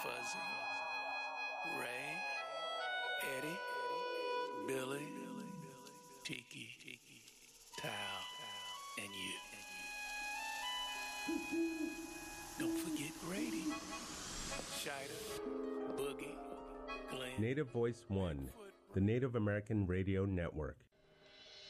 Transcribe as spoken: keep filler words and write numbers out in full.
Fuzzy, Ray, Eddie, Billy, Tiki, Tal, and you. Don't forget Grady, Shida, Boogie, Glenn. Native Voice One, the Native American Radio Network.